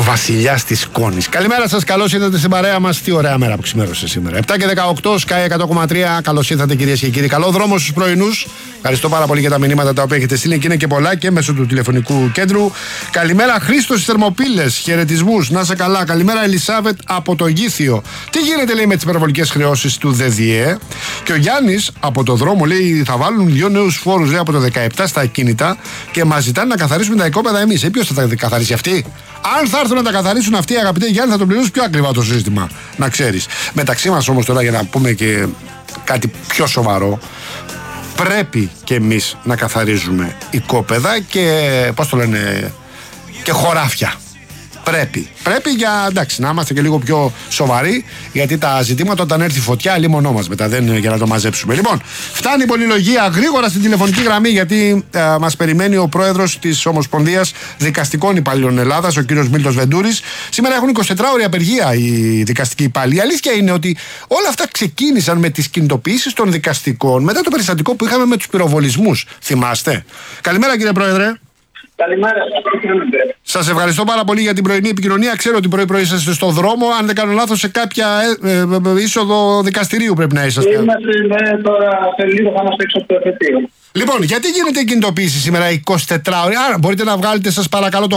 βασιλιάς της σκόνης. Καλημέρα σας, καλώς ήρθατε στην παρέα μας. Τι ωραία μέρα που ξημέρωσε σήμερα. 7 και 18, Sky 100,3. Καλώς ήρθατε κυρίες και κύριοι. Καλό δρόμο στους πρωινούς. Ευχαριστώ πάρα πολύ για τα μηνύματα τα οποία έχετε στείλει και είναι και πολλά και μέσω του τηλεφωνικού κέντρου. Καλημέρα Χρήστος στις Θερμοπύλες. Χαιρετισμούς. Να είσαι καλά. Καλημέρα Ελισάβετ από το Γήθιο. Τι γίνεται, λέει, με τις υπερβολικές χρεώσεις του ΔΔΕ. Και ο Γιάννης από το δρόμο λέει: θα βάλουν 2 νέους φόρους, λέει, από το 17 στα ακίνητα και μας ζητάνε να καθαρίσουμε τα οικόπεδα εμείς. Ποιος θα τα καθαρίσει αυτοί? Αν θα έρθουν να τα καθαρίσουν αυτοί, αγαπητέ Γιάννη, θα το πληρώσουν πιο ακριβά το σύστημα. Να ξέρεις. Μεταξύ μας όμως τώρα, για να πούμε και κάτι πιο σοβαρό, πρέπει και εμείς να καθαρίζουμε οικόπεδα και, πώς το λένε, και χωράφια. Πρέπει για, εντάξει, να είμαστε και λίγο πιο σοβαροί, γιατί τα ζητήματα όταν έρθει φωτιά λίμωνό μας μετά, δεν είναι για να το μαζέψουμε. Λοιπόν, φτάνει η πολυλογία γρήγορα στην τηλεφωνική γραμμή, γιατί μας περιμένει ο πρόεδρος της Ομοσπονδίας Δικαστικών Υπαλλήλων Ελλάδας, ο κύριος Μίλτος Βεντούρης. Σήμερα έχουν 24 ώρη απεργία οι δικαστικοί υπάλληλοι. Η αλήθεια είναι ότι όλα αυτά ξεκίνησαν με τις κινητοποιήσεις των δικαστικών μετά το περιστατικό που είχαμε με τους πυροβολισμούς. Θυμάστε? Καλημέρα, κύριε Πρόεδρε. Καλημέρα. Σας ευχαριστώ πάρα πολύ για την πρωινή επικοινωνία. Ξέρω ότι πρωί-πρωί είσαστε στον δρόμο. Αν δεν κάνω λάθος, σε κάποια είσοδο δικαστηρίου πρέπει να είσαστε. Είμαστε, τώρα σε λίγο θα είμαστε έξω από το εφετείο. Λοιπόν, γιατί γίνεται η κινητοποίηση σήμερα 24 ώρες? Άρα, μπορείτε να βγάλετε, σας παρακαλώ, το